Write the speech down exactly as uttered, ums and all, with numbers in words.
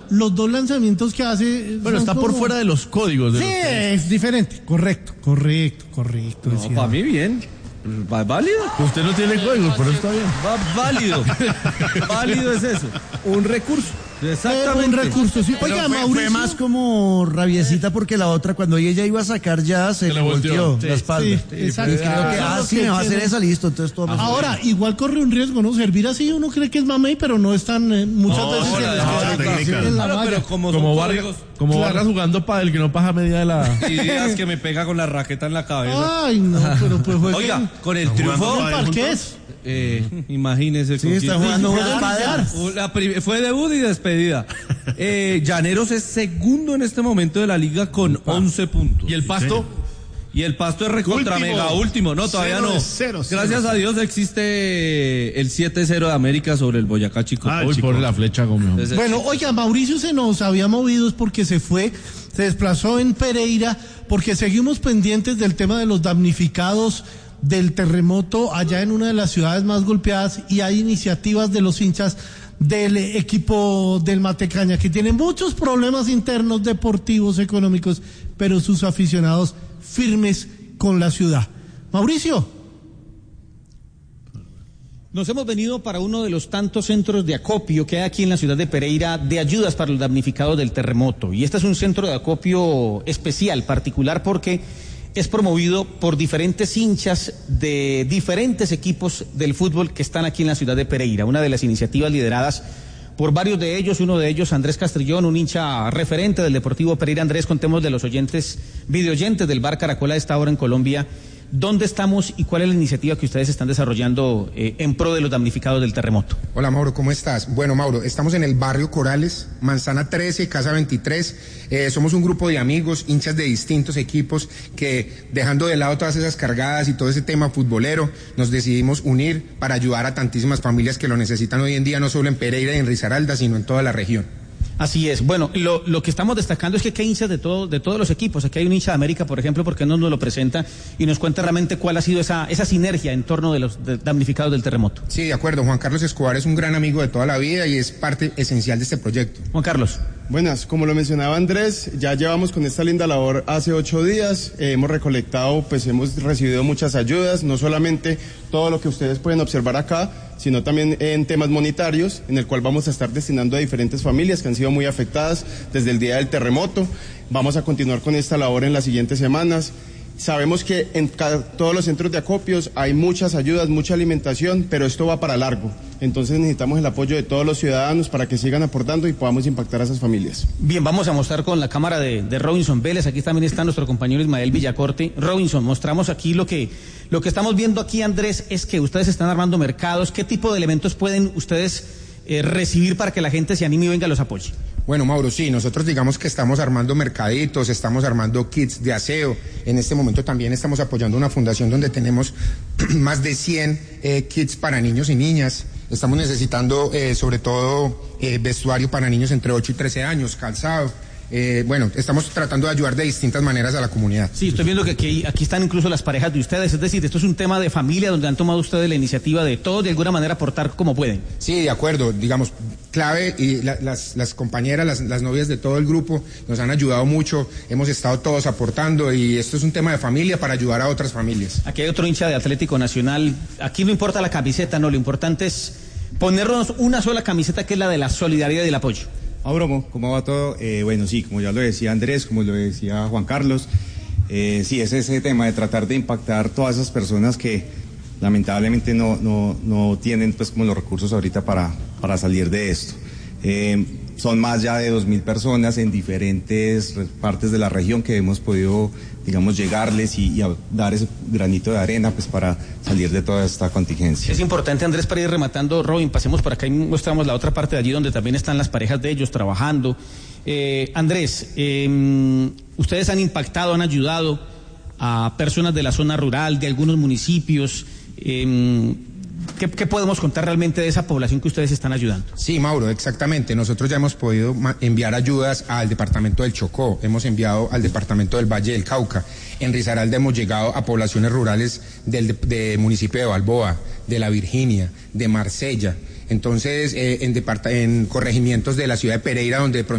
los dos lanzamientos que hace... Bueno, está como... por fuera de los códigos. De sí, los es diferente, correcto, correcto, correcto. No, para mí bien. ¿Va válido? Usted no tiene códigos, pero está bien. Va válido. Válido es eso. Un recurso. Exactamente. Un recurso, sí. Oiga, fue, Mauricio... fue más como rabiecita porque la otra, cuando ella iba a sacar ya, se, se le volteó, volteó sí, la espalda. Sí, sí, exacto. Y creo que, ah, sí, me va a hacer esa, listo. Entonces todo ahora, bien. Igual corre un riesgo, ¿no? Servir así uno cree que es mamey, pero no están eh, muchas no, veces no, en, en, en, en la claro, pero como, como Vargas, como claro. Vargas jugando pádel que no pasa media de la... Y días que me pega con la raqueta en la cabeza. Ay, no, pero pues jueguen. Oiga, con el triunfo... ¿Parqués? Eh, imagínese. Sí, está jugando una fue debut y despedida. Eh, Llaneros es segundo en este momento de la liga con Upa. once puntos. ¿Y el Pasto? Y el Pasto es recontra último. Mega último. No, todavía cero no. Cero, cero, Gracias cero. a Dios existe el siete cero de América sobre el Boyacá Chico. Ah, Uy, por la flecha Gómez. Bueno, oiga, Mauricio se nos había movido es porque se fue, se desplazó en Pereira, porque seguimos pendientes del tema de los damnificados del terremoto allá en una de las ciudades más golpeadas, y hay iniciativas de los hinchas del equipo del Matecaña que tienen muchos problemas internos, deportivos, económicos, pero sus aficionados firmes con la ciudad. Mauricio. Nos hemos venido para uno de los tantos centros de acopio que hay aquí en la ciudad de Pereira de ayudas para los damnificados del terremoto, y este es un centro de acopio especial, particular, porque es promovido por diferentes hinchas de diferentes equipos del fútbol que están aquí en la ciudad de Pereira. Una de las iniciativas lideradas por varios de ellos, uno de ellos Andrés Castrillón, un hincha referente del Deportivo Pereira. Andrés, contemos de los oyentes, videoyentes del Bar Caracol a esta hora en Colombia, ¿dónde estamos y cuál es la iniciativa que ustedes están desarrollando eh, en pro de los damnificados del terremoto? Hola, Mauro, ¿cómo estás? Bueno, Mauro, estamos en el barrio Corales, Manzana trece, Casa veintitrés. Eh, somos un grupo de amigos, hinchas de distintos equipos que, dejando de lado todas esas cargadas y todo ese tema futbolero, nos decidimos unir para ayudar a tantísimas familias que lo necesitan hoy en día, no solo en Pereira y en Risaralda, sino en toda la región. Así es. Bueno, lo, lo que estamos destacando es que hay hinchas de todo, de todos los equipos. Aquí hay un hincha de América, por ejemplo, porque no nos lo presenta y nos cuenta realmente cuál ha sido esa, esa sinergia en torno de los de damnificados del terremoto. Sí, de acuerdo. Juan Carlos Escobar es un gran amigo de toda la vida y es parte esencial de este proyecto. Juan Carlos. Buenas, como lo mencionaba Andrés, ya llevamos con esta linda labor hace ocho días, eh, hemos recolectado, pues hemos recibido muchas ayudas, no solamente todo lo que ustedes pueden observar acá, sino también en temas monetarios, en el cual vamos a estar destinando a diferentes familias que han sido muy afectadas desde el día del terremoto. Vamos a continuar con esta labor en las siguientes semanas. Sabemos que en cada, todos los centros de acopios hay muchas ayudas, mucha alimentación, pero esto va para largo. Entonces necesitamos el apoyo de todos los ciudadanos para que sigan aportando y podamos impactar a esas familias. Bien, vamos a mostrar con la cámara de, de Robinson Vélez. Aquí también está nuestro compañero Ismael Villacorte. Robinson, mostramos aquí lo que, lo que estamos viendo aquí, Andrés, es que ustedes están armando mercados. ¿Qué tipo de elementos pueden ustedes eh, recibir para que la gente se anime y venga a los apoye? Bueno, Mauro, sí, nosotros digamos que estamos armando mercaditos, estamos armando kits de aseo. En este momento también estamos apoyando una fundación donde tenemos más de cien eh, kits para niños y niñas. Estamos necesitando eh, sobre todo eh, vestuario para niños entre ocho y trece años, calzado. Eh, bueno, estamos tratando de ayudar de distintas maneras a la comunidad. Sí, estoy viendo que aquí, aquí están incluso las parejas de ustedes, es decir, esto es un tema de familia donde han tomado ustedes la iniciativa de todos de alguna manera aportar como pueden. Sí, de acuerdo, digamos, clave, y la, las, las compañeras, las, las novias de todo el grupo nos han ayudado mucho, hemos estado todos aportando y esto es un tema de familia para ayudar a otras familias. Aquí hay otro hincha de Atlético Nacional, aquí no importa la camiseta, no, lo importante es ponernos una sola camiseta que es la de la solidaridad y el apoyo. Mauro, ¿cómo va todo? Eh, bueno, sí, como ya lo decía Andrés, como lo decía Juan Carlos, eh, sí, es ese tema de tratar de impactar todas esas personas que lamentablemente no, no, no tienen pues como los recursos ahorita para, para salir de esto. Eh, son más ya de dos mil personas en diferentes partes de la región que hemos podido, digamos, llegarles y, y a dar ese granito de arena pues para salir de toda esta contingencia. Es importante, Andrés, para ir rematando, Robin, pasemos por acá y mostramos la otra parte de allí donde también están las parejas de ellos trabajando. Eh, Andrés, eh, ustedes han impactado, han ayudado a personas de la zona rural, de algunos municipios. Eh, ¿Qué, ¿Qué podemos contar realmente de esa población que ustedes están ayudando? Sí, Mauro, exactamente. Nosotros ya hemos podido enviar ayudas al departamento del Chocó, hemos enviado al departamento del Valle del Cauca. En Risaralda hemos llegado a poblaciones rurales del de, de municipio de Balboa, de La Virginia, de Marsella. Entonces, eh, en, en corregimientos de la ciudad de Pereira, donde de pronto